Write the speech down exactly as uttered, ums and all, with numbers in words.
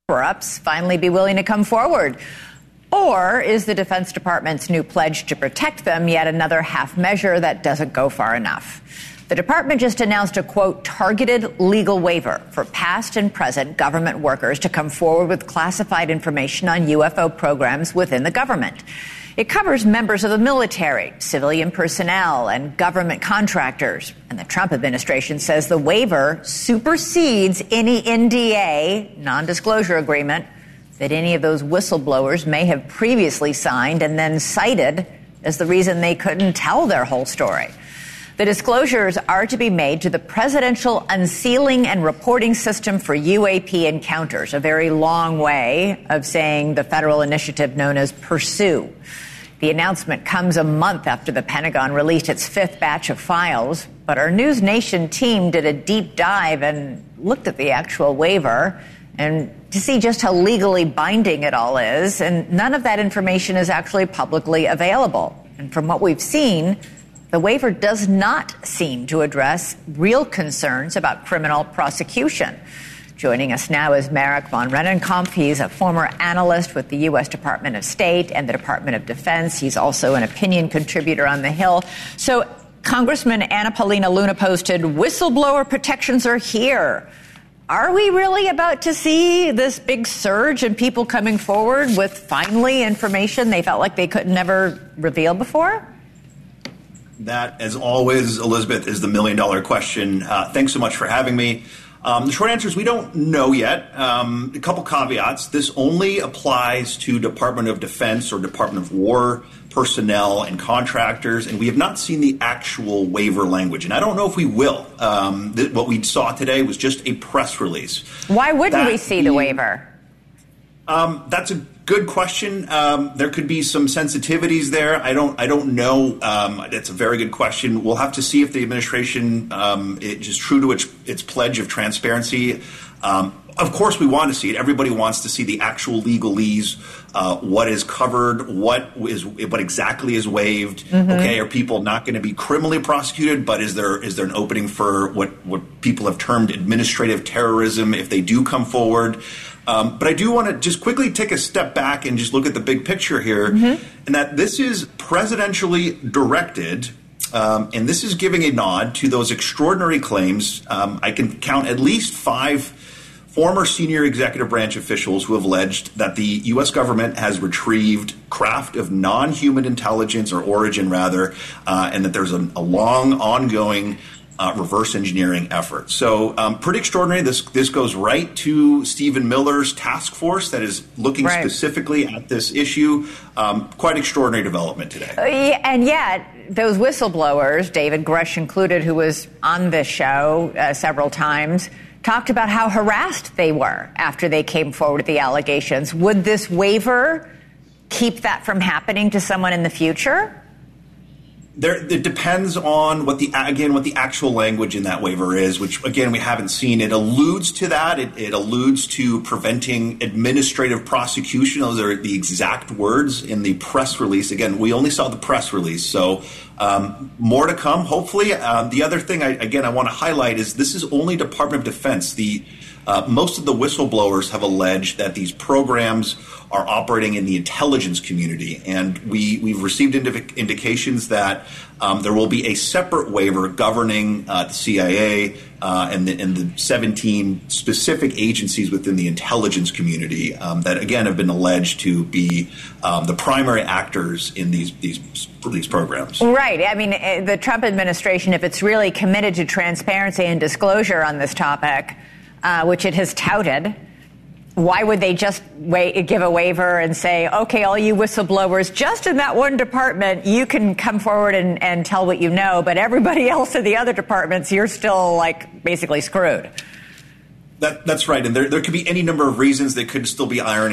cover-ups finally be willing to come forward? Or is the Defense Department's new pledge to protect them yet another half measure that doesn't go far enough? The department just announced a, quote, targeted legal waiver for past and present government workers to come forward with classified information on U F O programs within the government. It covers members of the military, civilian personnel, and government contractors. And the Trump administration says the waiver supersedes any N D A, non-disclosure agreement, that any of those whistleblowers may have previously signed and then cited as the reason they couldn't tell their whole story. The disclosures are to be made to the Presidential Unsealing and Reporting System for U A P Encounters, a very long way of saying the federal initiative known as PURSUE. The announcement comes a month after the Pentagon released its fifth batch of files, but our News Nation team did a deep dive and looked at the actual waiver and to see just how legally binding it all is, and none of that information is actually publicly available. And from what we've seen, the waiver does not seem to address real concerns about criminal prosecution. Joining us now is Marek von Rennenkampf. He's a former analyst with the U S Department of State and the Department of Defense. He's also an opinion contributor on the Hill. So, Congressman Anna Paulina Luna posted, whistleblower protections are here. Are we really about to see this big surge in people coming forward with finally information they felt like they could never reveal before? That, as always, Elizabeth, is the million-dollar question. Uh, thanks so much for having me. Um, the short answer is we don't know yet. Um, a couple caveats. This only applies to Department of Defense or Department of War personnel and contractors, and we have not seen the actual waiver language. And I don't know if we will. Um, th- what we saw today was just a press release. Why wouldn't that we see the waiver? Um, that's a good question. Um, there could be some sensitivities there. I don't. I don't know. Um, that's a very good question. We'll have to see if the administration um, it is true to its its pledge of transparency. Um, of course, we want to see it. Everybody wants to see the actual legalese, uh, what is covered, what is what exactly is waived. Mm-hmm. Okay, are people not going to be criminally prosecuted? But is there is there an opening for what what people have termed administrative terrorism if they do come forward? Um, but I do want to just quickly take a step back and just look at the big picture here, mm-hmm. and that this is presidentially directed, um, and this is giving a nod to those extraordinary claims. Um, I can count at least five former senior executive branch officials who have alleged that the U S government has retrieved craft of non-human intelligence, or origin rather, uh, and that there's a, a long, ongoing Uh, reverse engineering effort. So um, pretty extraordinary. This this goes right to Stephen Miller's task force that is looking right. specifically at this issue. Um, quite extraordinary development today. Uh, yeah, and yet those whistleblowers, David Grush included, who was on this show uh, several times, talked about how harassed they were after they came forward with the allegations. Would this waiver keep that from happening to someone in the future? There, it depends on what the again what the actual language in that waiver is, which again we haven't seen. It alludes to that. It, it alludes to preventing administrative prosecution. Those are the exact words in the press release. Again, we only saw the press release, so um, more to come. Hopefully, um, the other thing I, again I want to highlight is this is only Department of Defense. The Uh, most of the whistleblowers have alleged that these programs are operating in the intelligence community, and we, we've received indi- indications that um, there will be a separate waiver governing uh, the C I A uh, and, the, and the seventeen specific agencies within the intelligence community um, that, again, have been alleged to be um, the primary actors in these, these these programs. Right. I mean, the Trump administration, if it's really committed to transparency and disclosure on this topic, Uh, which it has touted, why would they just wait, give a waiver and say, okay, all you whistleblowers, just in that one department, you can come forward and, and tell what you know, but everybody else in the other departments, you're still, like, basically screwed? That, that's right. And there, there could be any number of reasons they could still be ironing